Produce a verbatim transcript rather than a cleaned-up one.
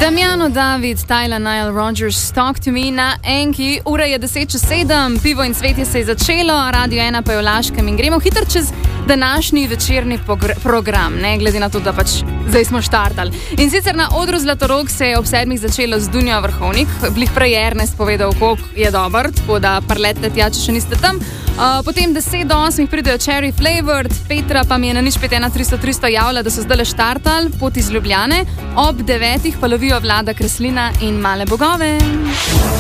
Damiano, David, Tyler, Nile, Rogers, Talk to Me na enki. Ura je deset čez sedem, pivo in cvetje se je začelo, Radio ena pa je v Laškem in gremo hitro čez današnji večerni program, ne glede na to, da pač zdaj smo štartali. In sicer na odru Zlatorog se je ob sedmih začelo z Dunjo Vrhovnik, blih prej Ernest povedal, koliko je dober, tako da parlete tja, če še niste tam. Uh, potem deset do osmih pridejo Cherry Flavored, Petra pa mi je na nič pet ena tristo tristo javila, da so zdaj le štartali pot iz Ljubljane, ob devetih pa lovijo Vlada Kreslina in Male bogove.